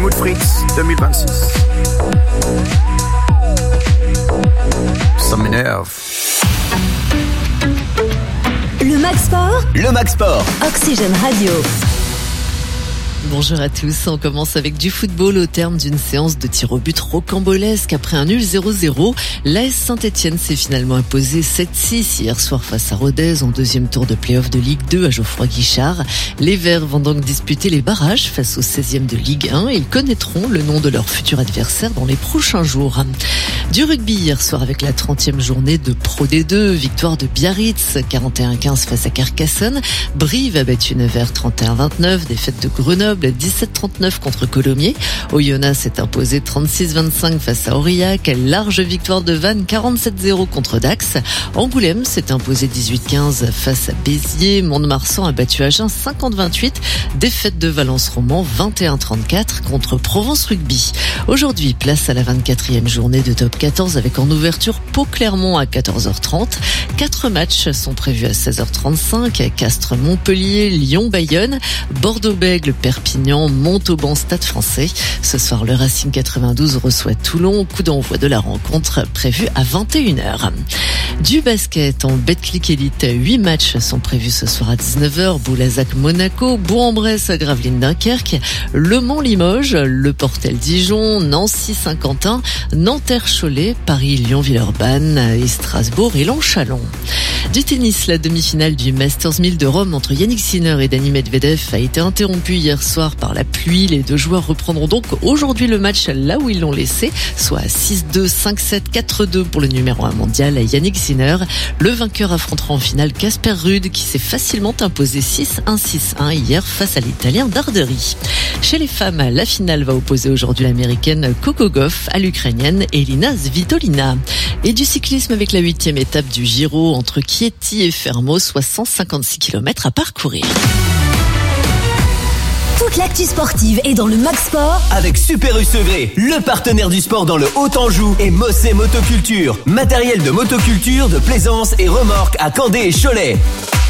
Helmut Fritz 2026. Ça m'énerve. Le Max Sport. Le Max Sport. Oxygène Radio. Bonjour à tous, on commence avec du football au terme d'une séance de tir au but rocambolesque. Après un nul 0-0, l'AS Saint-Etienne s'est finalement imposé 7-6 hier soir face à Rodez en deuxième tour de play-off de Ligue 2 à Geoffroy Guichard. Les Verts vont donc disputer les barrages face au 16e de Ligue 1 et ils connaîtront le nom de leur futur adversaire dans les prochains jours. Du rugby hier soir avec la 30e journée de Pro D2, victoire de Biarritz 41-15 face à Carcassonne. Brive a battu Nevers 31-29, défaite de Grenoble 17-39 contre Colomiers. Oyonnax s'est imposé 36-25 face à Aurillac. Large victoire de Vannes 47-0 contre Dax. Angoulême s'est imposé 18-15 face à Béziers. Mont-de-Marsan a battu Agen 50-28. Défaite de Valence-Roman 21-34 contre Provence Rugby. Aujourd'hui, place à la 24e journée de Top 14 avec en ouverture Pau-Clermont à 14h30. 4 matchs sont prévus à 16h35. Castres-Montpellier, Lyon-Bayonne, Bordeaux-Bègles, Perpignan, Montauban, Stade Français. Ce soir, le Racing 92 reçoit Toulon. Coup d'envoi de la rencontre prévu à 21h. Du basket en Betclic Elite, 8 matchs sont prévus ce soir à 19h. Boulazac-Monaco, Bourg-en-Bresse, Gravelines-Dunkerque, Le Mans-Limoges, Le Portel-Dijon, Nancy-Saint-Quentin, Nanterre-Cholet, Paris-Lyon-Villeurbanne et Strasbourg et Lens-Chalon. Du tennis, la demi-finale du Masters 1000 de Rome entre Yannick Sinner et Dani Medvedev a été interrompue hier soir par la pluie. Les deux joueurs reprendront donc aujourd'hui le match là où ils l'ont laissé, soit 6-2, 5-7, 4-2 pour le numéro 1 mondial Yannick Sinner. Le vainqueur affrontera en finale Casper Ruud qui s'est facilement imposé 6-1, 6-1 hier face à l'Italien Darderi. Chez les femmes, la finale va opposer aujourd'hui l'Américaine Coco Gauff à l'Ukrainienne Elina Svitolina. Et du cyclisme avec la 8e étape du Giro entre Chieti et Fermo, soit 156 km à parcourir. Toute l'actu sportive est dans le Max Sport avec Super U Segré, le partenaire du sport dans le Haut-Anjou et Mossé Motoculture. Matériel de motoculture, de plaisance et remorques à Candé et Cholet.